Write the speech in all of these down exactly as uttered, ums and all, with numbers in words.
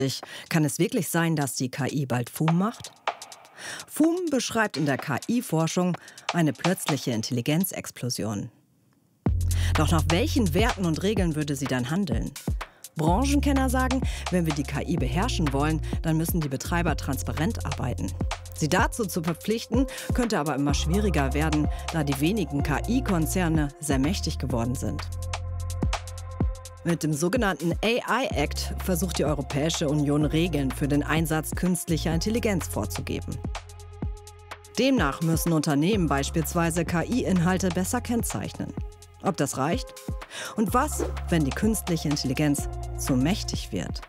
Kann es wirklich sein, dass die K I bald Fum macht? Fum beschreibt in der K I-Forschung eine plötzliche Intelligenzexplosion. Doch nach welchen Werten und Regeln würde sie dann handeln? Branchenkenner sagen, wenn wir die K I beherrschen wollen, dann müssen die Betreiber transparent arbeiten. Sie dazu zu verpflichten, könnte aber immer schwieriger werden, da die wenigen K I-Konzerne sehr mächtig geworden sind. Mit dem sogenannten A I-Act versucht die Europäische Union Regeln für den Einsatz künstlicher Intelligenz vorzugeben. Demnach müssen Unternehmen beispielsweise K I-Inhalte besser kennzeichnen. Ob das reicht? Und was, wenn die künstliche Intelligenz zu mächtig wird?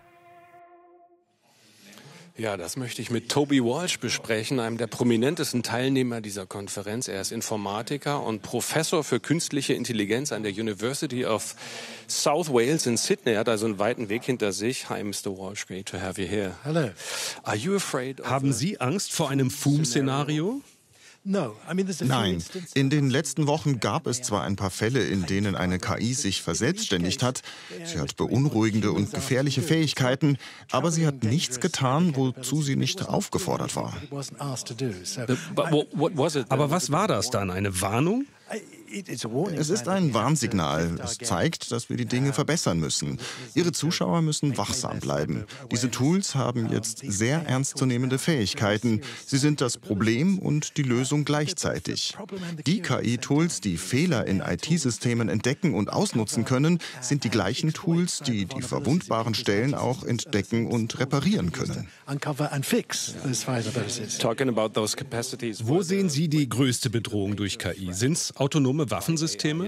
Ja, das möchte ich mit Toby Walsh besprechen, einem der prominentesten Teilnehmer dieser Konferenz. Er ist Informatiker und Professor für künstliche Intelligenz an der University of South Wales in Sydney. Er hat also einen weiten Weg hinter sich. Hi, Mister Walsh, great to have you here. Hello. Are you afraid of Haben Sie Angst vor einem Fum-Szenario? Nein, in den letzten Wochen gab es zwar ein paar Fälle, in denen eine K I sich verselbstständigt hat. Sie hat beunruhigende und gefährliche Fähigkeiten, aber sie hat nichts getan, wozu sie nicht aufgefordert war. Aber was war das dann? Eine Warnung? Es ist ein Warnsignal. Es zeigt, dass wir die Dinge verbessern müssen. Ihre Zuschauer müssen wachsam bleiben. Diese Tools haben jetzt sehr ernstzunehmende Fähigkeiten. Sie sind das Problem und die Lösung gleichzeitig. Die K I-Tools, die Fehler in I T-Systemen entdecken und ausnutzen können, sind die gleichen Tools, die die verwundbaren Stellen auch entdecken und reparieren können. Wo sehen Sie die größte Bedrohung durch K I? Sind es autonome Waffensysteme?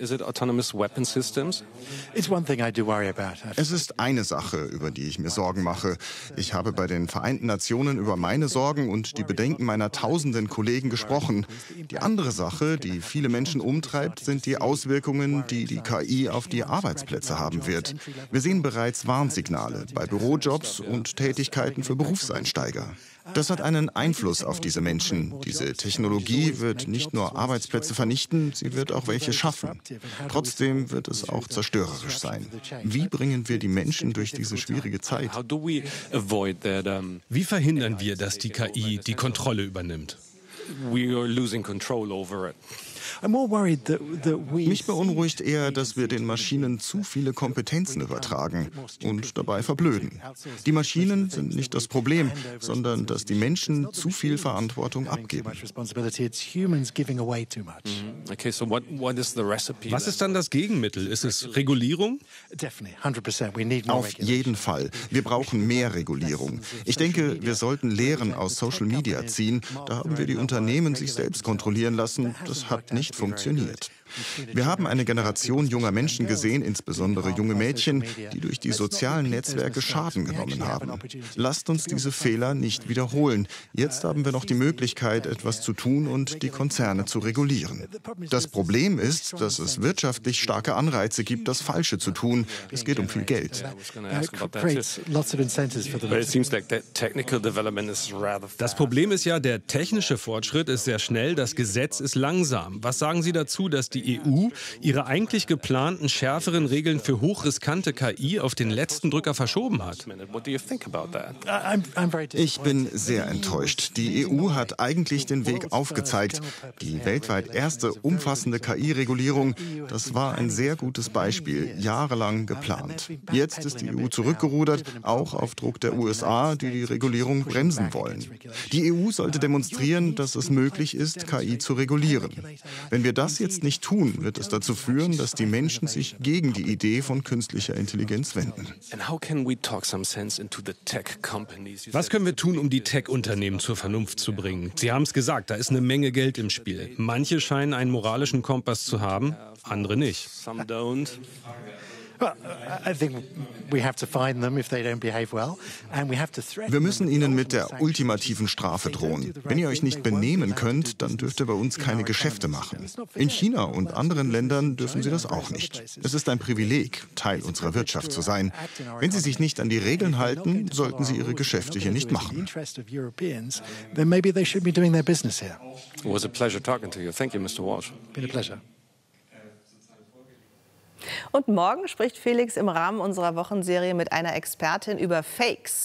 Es ist eine Sache, über die ich mir Sorgen mache. Ich habe bei den Vereinten Nationen über meine Sorgen und die Bedenken meiner tausenden Kollegen gesprochen. Die andere Sache, die viele Menschen umtreibt, sind die Auswirkungen, die die K I auf die Arbeitsplätze haben wird. Wir sehen bereits Warnsignale bei Bürojobs und Tätigkeiten für Berufseinsteiger. Das hat einen Einfluss auf diese Menschen. Diese Technologie wird nicht nur Arbeitsplätze vernichten, sie wird auch welche schaffen. Trotzdem wird es auch zerstörerisch sein. Wie bringen wir die Menschen durch diese schwierige Zeit? Wie verhindern wir, dass die K I die Kontrolle übernimmt? Mich beunruhigt eher, dass wir den Maschinen zu viele Kompetenzen übertragen und dabei verblöden. Die Maschinen sind nicht das Problem, sondern dass die Menschen zu viel Verantwortung abgeben. Was ist dann das Gegenmittel? Ist es Regulierung? Auf jeden Fall. Wir brauchen mehr Regulierung. Ich denke, wir sollten Lehren aus Social Media ziehen. Da haben wir die Unternehmen sich selbst kontrollieren lassen. Das hat nicht funktioniert. Wir haben eine Generation junger Menschen gesehen, insbesondere junge Mädchen, die durch die sozialen Netzwerke Schaden genommen haben. Lasst uns diese Fehler nicht wiederholen. Jetzt haben wir noch die Möglichkeit, etwas zu tun und die Konzerne zu regulieren. Das Problem ist, dass es wirtschaftlich starke Anreize gibt, das Falsche zu tun. Es geht um viel Geld. Das Problem ist ja, der technische Fortschritt ist sehr schnell, das Gesetz ist langsam. Was sagen Sie dazu, dass die E U ihre eigentlich geplanten schärferen Regeln für hochriskante K I auf den letzten Drücker verschoben hat? Ich bin sehr enttäuscht. Die E U hat eigentlich den Weg aufgezeigt. Die weltweit erste umfassende K I-Regulierung, das war ein sehr gutes Beispiel, jahrelang geplant. Jetzt ist die E U zurückgerudert, auch auf Druck der U S A, die die Regulierung bremsen wollen. Die E U sollte demonstrieren, dass es möglich ist, K I zu regulieren. Wenn wir das jetzt nicht tun, wird es dazu führen, dass die Menschen sich gegen die Idee von künstlicher Intelligenz wenden. Was können wir tun, um die Tech-Unternehmen zur Vernunft zu bringen? Sie haben es gesagt, da ist eine Menge Geld im Spiel. Manche scheinen einen moralischen Kompass zu haben, andere nicht. Wir müssen ihnen mit der ultimativen Strafe drohen. Wenn ihr euch nicht benehmen könnt, dann dürft ihr bei uns keine Geschäfte machen. In China und anderen Ländern dürfen sie das auch nicht. Es ist ein Privileg, Teil unserer Wirtschaft zu sein. Wenn sie sich nicht an die Regeln halten, sollten sie ihre Geschäfte hier nicht machen. It was a pleasure talking to you. Thank you, Mister Walsh. Been a pleasure. Und morgen spricht Felix im Rahmen unserer Wochenserie mit einer Expertin über Fakes.